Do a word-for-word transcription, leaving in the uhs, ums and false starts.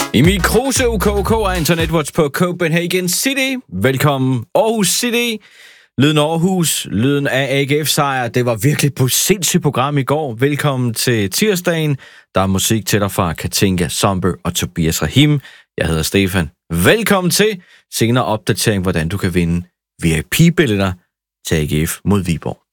Emil Kruse, U K O K og Internetwatch på Copenhagen City. Velkommen Aarhus City. Lyden Aarhus, lyden af A G F-sejr. Det var virkelig på sindssygt program i går. Velkommen til tirsdagen. Der er musik til dig fra Katinka, Somber og Tobias Rahim. Jeg hedder Stefan. Velkommen til. Senere opdatering, hvordan du kan vinde V I P-billetter til A G F mod Viborg.